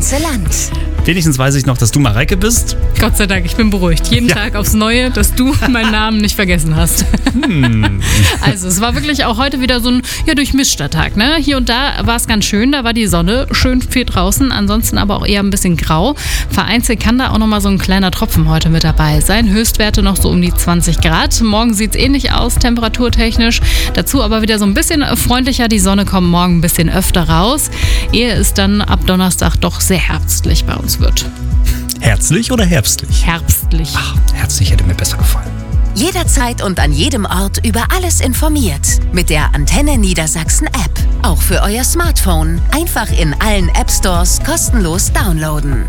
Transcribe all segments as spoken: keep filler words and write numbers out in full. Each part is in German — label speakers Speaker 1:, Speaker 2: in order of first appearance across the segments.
Speaker 1: ganze Land.
Speaker 2: Wenigstens weiß ich noch, dass du Mareike bist.
Speaker 3: Gott sei Dank, ich bin beruhigt. Jeden
Speaker 2: Ja.
Speaker 3: Tag aufs Neue, dass du meinen Namen nicht vergessen hast. Hm. Also es war wirklich auch heute wieder so ein ja, durchmischter Tag. Ne? Hier und da war es ganz schön, da war die Sonne schön viel draußen, ansonsten aber auch eher ein bisschen grau. Vereinzelt kann da auch nochmal so ein kleiner Tropfen heute mit dabei sein. Höchstwerte noch so um die zwanzig Grad. Morgen sieht es ähnlich aus, temperaturtechnisch. Dazu aber wieder so ein bisschen freundlicher. Die Sonne kommt morgen ein bisschen öfter raus, ehe es dann ab Donnerstag doch sehr herbstlich bei uns wird.
Speaker 2: Herzlich oder herbstlich?
Speaker 3: Herbstlich.
Speaker 2: Ach, herzlich hätte mir besser gefallen.
Speaker 1: Jederzeit und an jedem Ort über alles informiert. Mit der Antenne Niedersachsen App. Auch für euer Smartphone. Einfach in allen App Stores kostenlos downloaden.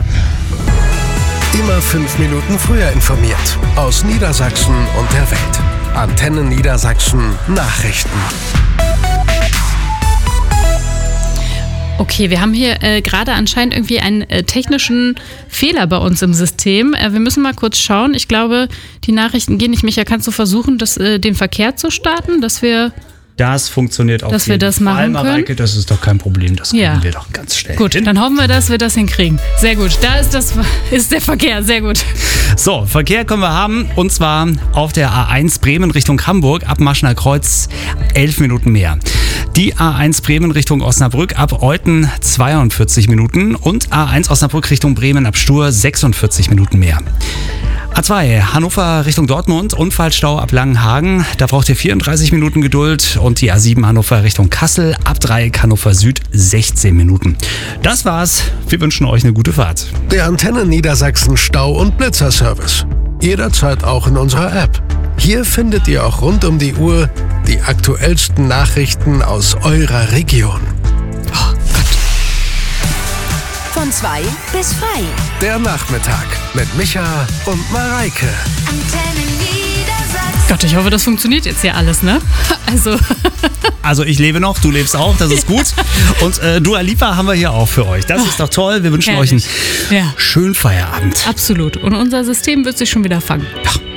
Speaker 4: Immer fünf Minuten früher informiert. Aus Niedersachsen und der Welt. Antenne Niedersachsen Nachrichten.
Speaker 3: Okay, wir haben hier äh, gerade anscheinend irgendwie einen äh, technischen Fehler bei uns im System. Äh, wir müssen mal kurz schauen. Ich glaube, die Nachrichten gehen nicht. Micha, kannst du versuchen, das, äh, den Verkehr zu starten, dass wir...
Speaker 2: Das funktioniert auch.
Speaker 3: Dass wir das machen können?
Speaker 2: Mareike, das ist doch kein Problem. Das kriegen
Speaker 3: Ja.
Speaker 2: wir doch ganz schnell
Speaker 3: Gut,
Speaker 2: hin.
Speaker 3: dann hoffen wir, dass wir das hinkriegen. Sehr gut, da ist, das, ist der Verkehr, sehr gut.
Speaker 2: So, Verkehr können wir haben. Und zwar auf der A eins Bremen Richtung Hamburg ab Maschener Kreuz elf Minuten mehr. Die A eins Bremen Richtung Osnabrück ab Euthen zweiundvierzig Minuten. Und A eins Osnabrück Richtung Bremen ab Stur sechsundvierzig Minuten mehr. A zwei Hannover Richtung Dortmund, Unfallstau ab Langenhagen. Da braucht ihr vierunddreißig Minuten Geduld. Und die A sieben Hannover Richtung Kassel ab Dreieck Hannover Süd sechzehn Minuten. Das war's. Wir wünschen euch eine gute Fahrt.
Speaker 4: Der Antenne Niedersachsen Stau- und Blitzerservice. Jederzeit auch in unserer App. Hier findet ihr auch rund um die Uhr die aktuellsten Nachrichten aus eurer Region.
Speaker 1: Von zwei bis frei.
Speaker 4: Der Nachmittag mit Micha und Mareike.
Speaker 1: Antenne Niedersachsen.
Speaker 3: Gott, ich hoffe, das funktioniert jetzt hier alles, ne? Also,
Speaker 2: Also ich lebe noch, du lebst auch, das ist gut. Und äh, Dua Lipa haben wir hier auch für euch. Das ist doch toll. Wir wünschen
Speaker 3: herrlich.
Speaker 2: euch einen
Speaker 3: Ja.
Speaker 2: schönen Feierabend.
Speaker 3: Absolut. Und unser System wird sich schon wieder fangen.
Speaker 2: Ja.